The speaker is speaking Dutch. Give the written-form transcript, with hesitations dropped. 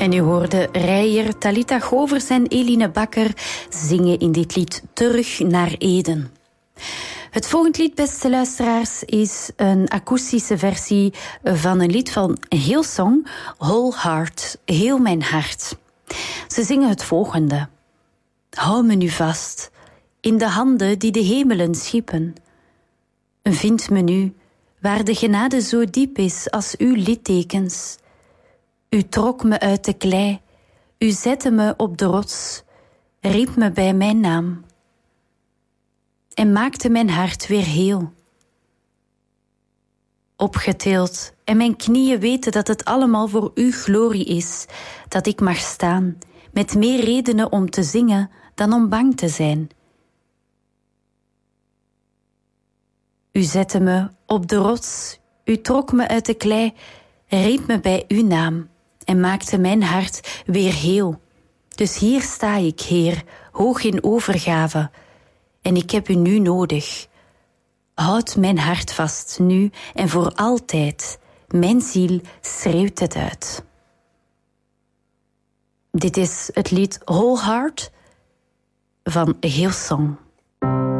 En u hoorde Reijer, Talita Govers en Eline Bakker zingen in dit lied Terug naar Eden. Het volgende lied, beste luisteraars, is een akoestische versie van een lied van Hillsong, Whole Heart, Heel mijn hart. Ze zingen het volgende. Hou me nu vast, in de handen die de hemelen schiepen. Vind me nu, waar de genade zo diep is als uw littekens. U trok me uit de klei, u zette me op de rots, riep me bij mijn naam en maakte mijn hart weer heel. Opgetild en mijn knieën weten dat het allemaal voor uw glorie is, dat ik mag staan, met meer redenen om te zingen dan om bang te zijn. U zette me op de rots, u trok me uit de klei, riep me bij uw naam en maakte mijn hart weer heel. Dus hier sta ik, Heer, hoog in overgave, en ik heb u nu nodig. Houd mijn hart vast, nu en voor altijd. Mijn ziel schreeuwt het uit. Dit is het lied Whole Heart van Hillsong.